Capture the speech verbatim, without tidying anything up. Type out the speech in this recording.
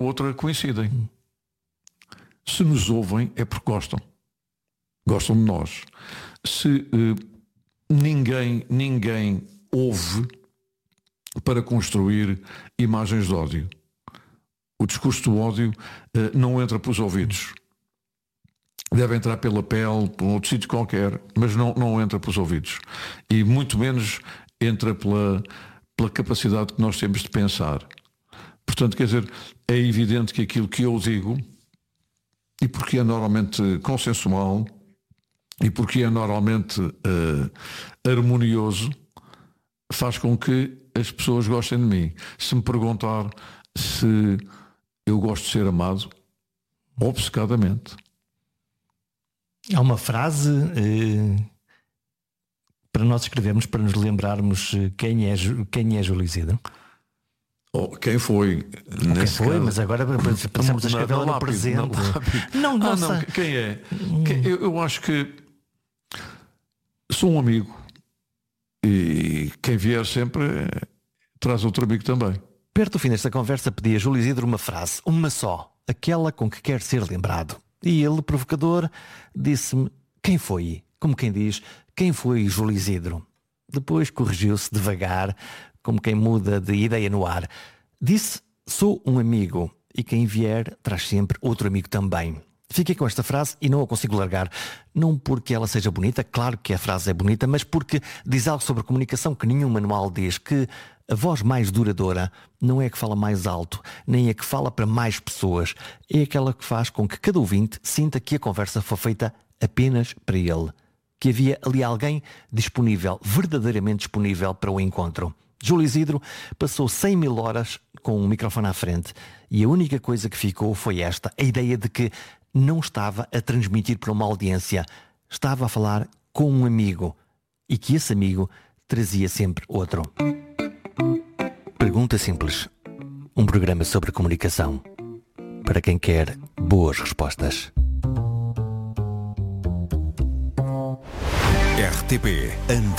outra coincidem. Se nos ouvem é porque gostam. Gostam de nós. Se uh, ninguém, ninguém ouve para construir imagens de ódio. O discurso do ódio uh, não entra pelos ouvidos. Deve entrar pela pele, por um outro sítio qualquer, mas não, não entra pelos ouvidos. E muito menos entra pela, pela capacidade que nós temos de pensar. Portanto, quer dizer, é evidente que aquilo que eu digo, e porque é normalmente consensual, e porque é normalmente uh, harmonioso, faz com que as pessoas gostem de mim. Se me perguntar se eu gosto de ser amado, obcecadamente. Há uma frase eh, para nós escrevermos, para nos lembrarmos quem é, quem é Júlio Isidro. Oh, quem foi? Quem nesse foi, caso, mas agora passamos a escrevê-la no presente. Não, não, nossa. não, quem é? Quem, eu, eu acho que sou um amigo e quem vier sempre traz outro amigo também. Perto do fim desta conversa pedi a Júlio Isidro uma frase, uma só, aquela com que quer ser lembrado. E ele, provocador, disse-me: quem foi? Como quem diz, quem foi Júlio Isidro? Depois corrigiu-se devagar, como quem muda de ideia no ar. Disse: sou um amigo, e quem vier traz sempre outro amigo também. Fiquei com esta frase e não a consigo largar. Não porque ela seja bonita, claro que a frase é bonita, mas porque diz algo sobre comunicação que nenhum manual diz, que a voz mais duradoura não é a que fala mais alto, nem a que fala para mais pessoas. É aquela que faz com que cada ouvinte sinta que a conversa foi feita apenas para ele. Que havia ali alguém disponível, verdadeiramente disponível para o encontro. Júlio Isidro passou cem mil horas com um microfone à frente e a única coisa que ficou foi esta, a ideia de que não estava a transmitir para uma audiência, estava a falar com um amigo e que esse amigo trazia sempre outro. Pergunta simples. Um programa sobre comunicação para quem quer boas respostas. R T P Antena